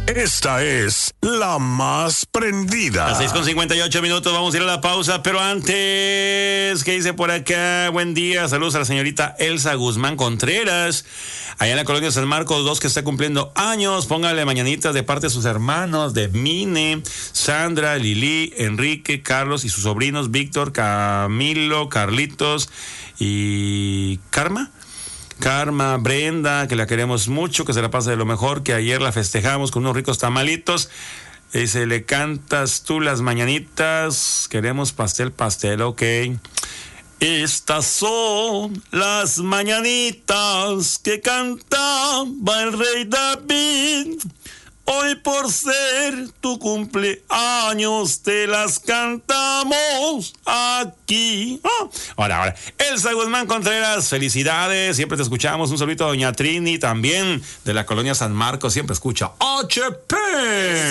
Esta es la más prendida. A 6:58 vamos a ir a la pausa, pero antes, ¿qué dice por acá? Buen día, saludos a la señorita Elsa Guzmán Contreras, allá en la colonia San Marcos 2, que está cumpliendo años. Póngale mañanitas de parte de sus hermanos, de Mine, Sandra, Lili, Enrique, Carlos y sus sobrinos Víctor, Camilo, Carlitos y Karma, Brenda, que la queremos mucho, que se la pase de lo mejor, que ayer la festejamos con unos ricos tamalitos. Dice, le cantas tú las mañanitas, queremos pastel, ok. Estas son las mañanitas que cantaba el rey David. Hoy por ser tu cumpleaños te las cantamos aquí. Ahora, Elsa Guzmán Contreras, felicidades, siempre te escuchamos. Un saludito a doña Trini también, de la colonia San Marcos, siempre escucha HP.